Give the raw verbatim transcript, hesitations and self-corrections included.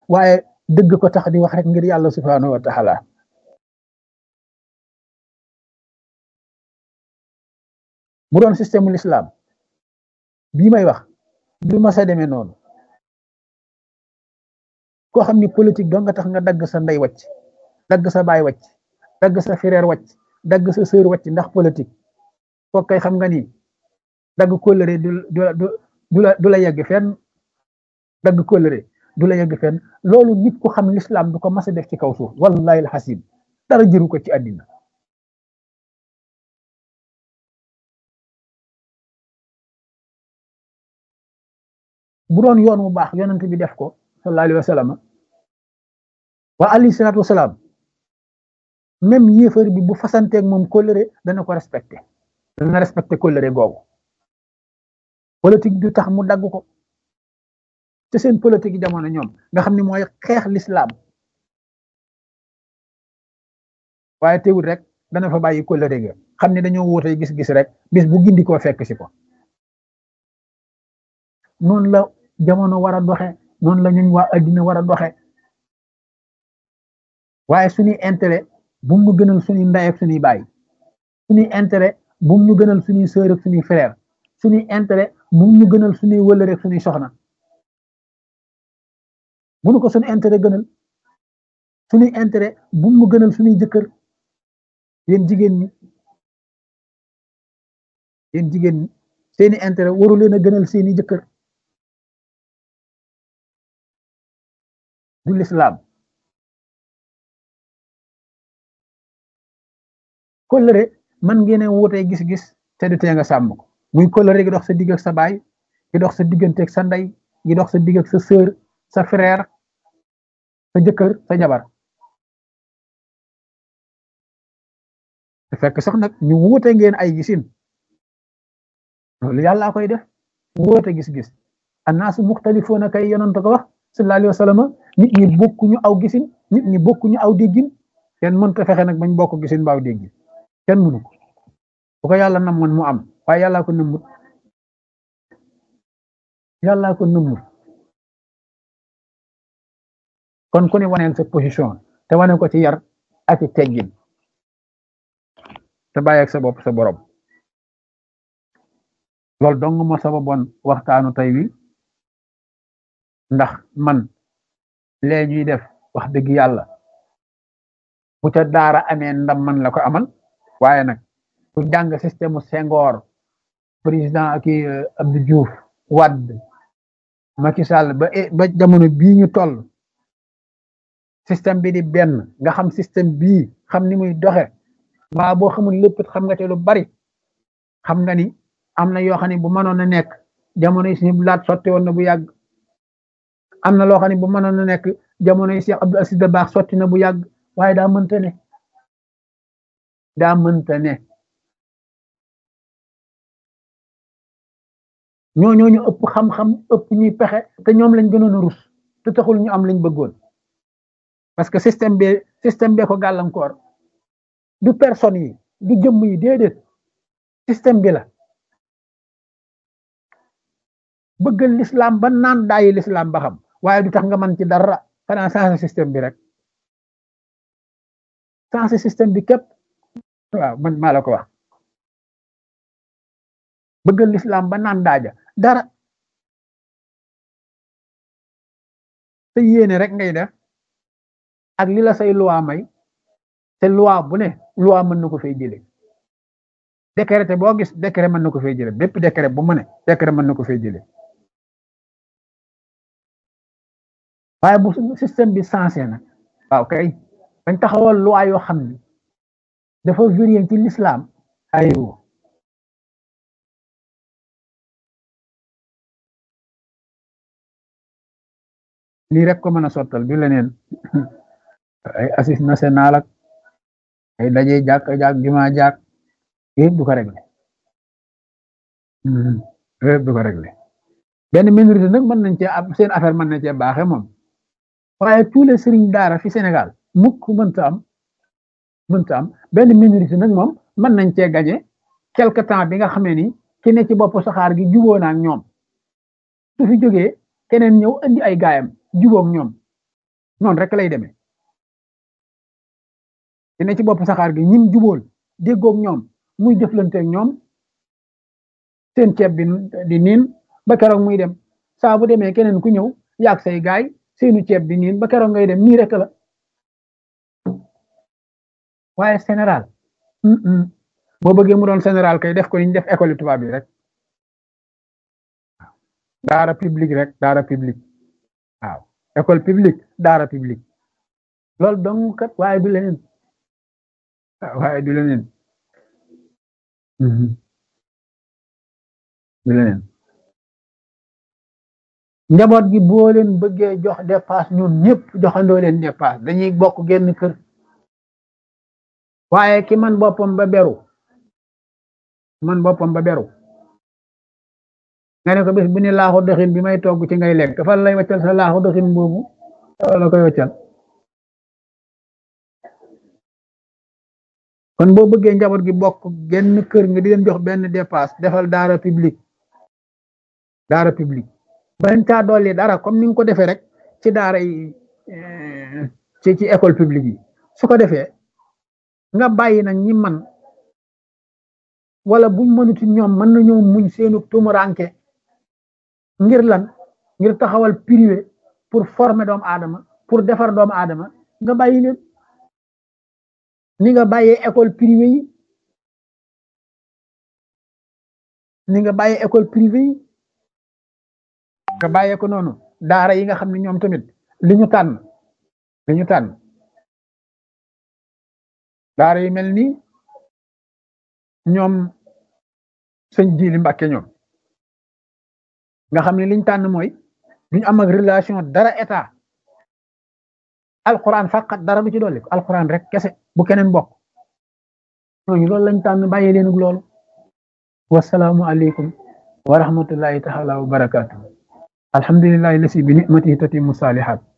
waaye dëgg ko tax di wax rek ngir yàlla subhanahu wa taala bu doon système l'islam bii may wax du ma sa demee noonu koo xam ni politique doo nga tax nga dagg sa ndey wàcc dagg sa baay wàcc dagg sa frère wàcc dagg sa sœur wàcc ndax politique kooku kay xam nga ni dagg kóllëre du du du la du la yegg fenn dagg kóllëre du la yegg fenn loolu nit ku xam l'islam du ko mas a def ci kaw suuf wallahi alxasim dara jëru ko ci àddina bu doon yoon wu baax yonent bi def ko sallallahu alayhi wa sallam wa alayhi salaatu wasalaam même yéefar bi bu fasanteeg moom kóllëre dana ko respecté dana respecté kóllëre googu politique du tax mu dagg ko te seen politique yi jamono ñoom nga xam ne mooy xeex l'islam waaye teewul rek dana fa bàyyi kóllëre ga xam ne dañoo wóotee gis-gis rek bis bu gindi koo fekk si ko noonu la jamono war a doxe noonu la ñun waa addina war a doxe waaye suñuy intérêt bu mu gënal suñuy ndey ak suñuy baay suñuy intérêt bu mu ñu gënal suñuy sœur ak suñuy frère suñuy intérêt bu mu ñu gënal suñuy wëllëre ak suñuy soxna bu nu ko suñu intérêt gënal suñuy intérêt bu mu gënal suñuy jëkkër yéen jigéen ñi yéen jigéen ñi seeni intérêt waru leen a gënal seeni jëkkër du l'islam kóllëre man ngeen a wutee gis-gis te du tee nga sàmm ko muy kóllëre gi dox sa digg ak sa baay gi dox sa diggante ak sa ndey gi dox sa digg ak sa sœur sa frère sa jëkkër sa jabar te fekk sax nag ñu wuute ngeen ay gisin loolu yàlla koy def wuute gis-gis annaasu muxtalifuuna kay yonent ko wax sallallahu alayhi wa sallam nit ñi bokkuñu aw gisin nit ñi bokkuñu aw déggin kenn mënta fexe nag bañ bokk gisin baaw déggin kenn mënu ko bu ko yàlla namoon mu am waaye yàllaa ko nëmmut yàllaa ko nëmmut kon ku ne waneel sa position te wane ko ci yar ak ci teggin te bàyyi ak sa bopp sa borom loolu dong moo sababoon waxtaanu tey wi ndax man lee ñuy def wax dëgg yàlla bu ca daara amee ndam man la ko amal waaye nag ku jàng système Senghor président ak Abdou Diouf Wade Macky Sall ba ba jamono bii ñu toll système bi di benn nga xam système bii xam ni muy doxe waa boo xamul lépp xam nga te lu bari xam nga ni am na yoo xam ne bu mënoon a nekk jamono yi suñu laat sotti woon na bu yàgg am na loo xam ne bu mënoon a nekk jamono yi Cheikh Abdou Aziz Dabakh sotti na bu yàgg waaye daa mënta ne daa mënta ne ñoo ñoo ñu ëpp xam-xam ëpp ñuy pexe te ñoom lañ gënoon a rus te taxul ñu am lañ bëggoon parce que système bi système bee ko gàllankoor du personne yi du jëmm yi déedéet système bi la bëggal l'islam ba naan daayi l'islam ba xam waaye du tax nga mën ci dara xanaa changé système bi rek changé système bi képp waaw man maa la ko wax bëggal l'islam ba naan daaja dara te yéene rek ngay def ak li la say loi may te loi bu ne loi mën na ko fay jëlee décret boo gis décret mën na ko fay jëlee bépp décret bu mu ne décret mën na ko fay jëlee waaye bu système bi sensé na waaw kay dañ taxawal loi yoo xam ni dafa vérifié ci l'islam aywa lii rek ko mën a sottal du leneen ay assise national ak ay daje jàkk jàkk juma jàkk yëpp du ko réglé yëpp du ko réglé benn minorité nag mën nañ cee am seen affaire mën nañ cee baaxe moom waaye tous les sëriñ daara fi Sénégal mukk mënta am mënta am benn minorité nag moom mën nañ cee gañe quelque temps bi nga xamee ni ki ne ci bopp saxaar gi juboo na ak ñoom su fi jógee keneen ñëw indi ay gaayam jubóog ñoom noonu rek lay demee dina ci bopp saxaar gi ñim jubóol déggoog ñoom muy jëflante ak ñoom seen ceeb bi di niin ba keroog muy dem saa bu demee keneen ku ñëw yaag say gaay seenu ceeb bi niin ba keroog ngay dem nii rek la waaye général boo bëggee mu doon général kay def ko ni ñu def école tubaab bi rek daara publique rek daara publique waaw école publique daara publique loolu dong kat waaye du leneen waaye du leneen du leneen njaboot gi boo leen bëggee jox dépasse ñun ñëpp joxandoo leen dépasse dañuy bokk genn kër waaye ki man boppam ba beru man boppam ba beru nga ne ko bés bu ne laaxu doxin bi may togg ci ngay lekk fan lay waccal sa laaxu doxin boobu la koy waccal kon boo bëggee njaboot gi bokk genn kër nga di leen jox benn dépasse defal daara publique daara publique bañ caa dolli dara comme ni nga ko defee rek ci daara yi ci ci école publique yi su ko defee nga bàyyi nag ñi man wala buñ mënuti ñoom mën nañoo muñ seenu tumuranke ngir lan ngir taxawal privé pour former doomu aadama pour defar doomu aadama nga bàyyi leen ni nga bàyyee école privée yi ni nga bàyyee école privée yi nga bàyyee ko noonu daara yi nga xam ne ñoom tamit li ñu tànn li ñu tànn daara yi mel ni ñoom sëñ Jili Mbàkke ñoom nga xam ne liñ tànn mooy duñ am ak relation dara état alquran faqat dara du ci dolli ko alquran rek kese bu keneen bokk ñooñu loolu lañ tànn bàyyi leen ak loolu wasalaamu aleykum wa rahmatullahi taala wa barakatuh alhamdulillahi lasi bi ni'matihi tatimmu salihat